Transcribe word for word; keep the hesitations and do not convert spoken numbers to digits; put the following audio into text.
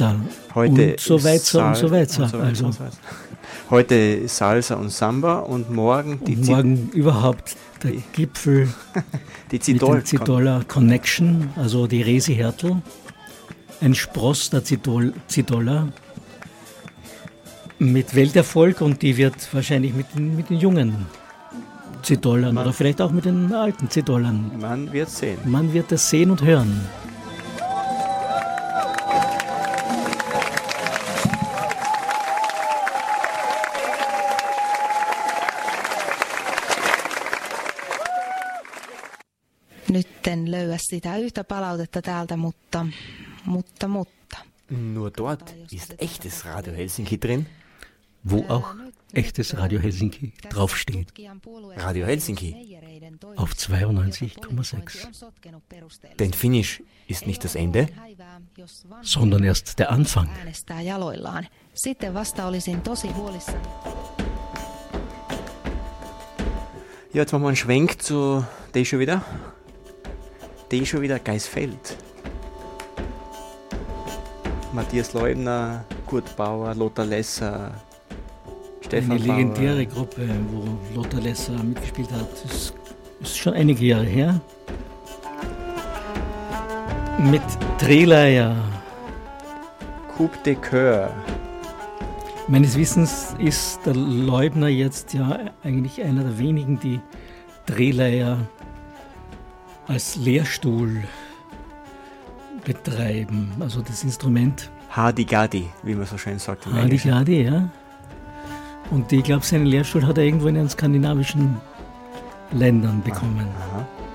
weiter. Heute und so weiter Sal- und so weiter. und so weiter Also, und so weiter. Heute Salsa und Samba und morgen die, und morgen überhaupt der die- Gipfel die mit Zidol. dem Zidoller Connection, also die Resi Hertel, ein Spross der Zidol, Zidoller mit Welterfolg, und die wird wahrscheinlich mit den, mit den jungen Zidollern Man- oder vielleicht auch mit den alten Zidollern. Man wird sehen. Man wird das sehen und hören. Nyt en löyä sitä yhtä palautetta täältä, mutta, mutta, mutta. Nur dort ist echtes Radio Helsinki drin. Wo auch echtes Radio Helsinki draufsteht. Radio Helsinki. Auf zweiundneunzig Komma sechs. Denn Finish ist nicht das Ende, Sondern erst der Anfang. Äänestää jaloillaan. Sitten vasta olisin tosi huolissani. Ja, jetzt machen wir einen Schwenk zu der schon wieder. Der schon wieder Geisfeld. Matthias Leubner, Kurt Bauer, Lothar Lesser, Stefan Eine Bauer. legendäre Gruppe, wo Lothar Lesser mitgespielt hat. Das ist schon einige Jahre her. Mit Drehleier. Coupe de Coeur. Meines Wissens ist der Leubner jetzt ja eigentlich einer der wenigen, die Drehleier als Lehrstuhl betreiben. Also das Instrument Hardy-Gadi, wie man so schön sagt im Hardy Englischen. Gadi, ja. Und ich glaube, seinen Lehrstuhl hat er irgendwo in den skandinavischen Ländern bekommen. Aha.